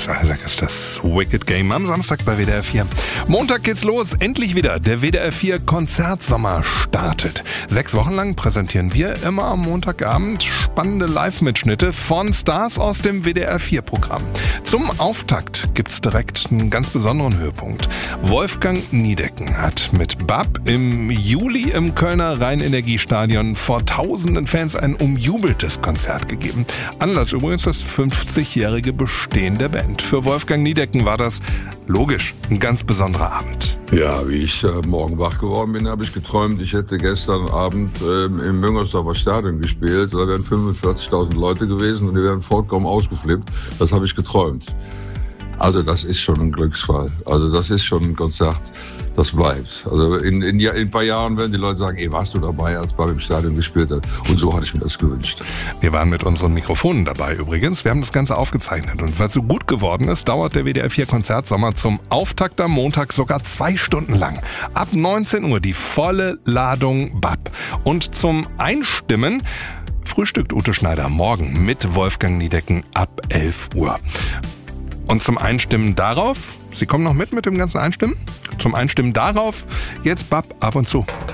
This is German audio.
Chris Isaak ist das Wicked Game am Samstag bei WDR 4. Montag geht's los, endlich wieder. Der WDR 4 Konzertsommer startet. 6 Wochen lang präsentieren wir immer am Montagabend spannende Live-Mitschnitte von Stars aus dem WDR 4 Programm. Zum Auftakt gibt's direkt einen ganz besonderen Höhepunkt. Wolfgang Niedecken hat mit BAP im Juli im Kölner Rhein-Energiestadion vor tausenden Fans ein umjubeltes Konzert gegeben. Anlass übrigens das 50-jährige Bestehen der Band. Für Wolfgang Niedecken war das logisch ein ganz besonderer Abend. Ja, wie ich morgen wach geworden bin, habe ich geträumt, ich hätte gestern Abend im Müngersdorfer Stadion gespielt. Da wären 45.000 Leute gewesen und die wären vollkommen ausgeflippt. Das habe ich geträumt. Also das ist schon ein Glücksfall. Also das ist schon ein Konzert, das bleibt. Also in ein paar Jahren werden die Leute sagen, warst du dabei, als BAP im Stadion gespielt hat? Und so hatte ich mir das gewünscht. Wir waren mit unseren Mikrofonen dabei übrigens. Wir haben das Ganze aufgezeichnet. Und weil es so gut geworden ist, dauert der WDR 4 Konzertsommer zum Auftakt am Montag sogar 2 Stunden lang. Ab 19 Uhr die volle Ladung BAP. Und zum Einstimmen frühstückt Ute Schneider morgen mit Wolfgang Niedecken ab 11 Uhr. Und zum Einstimmen darauf, Sie kommen noch mit dem ganzen Einstimmen? Zum Einstimmen darauf jetzt BAP ab und zu.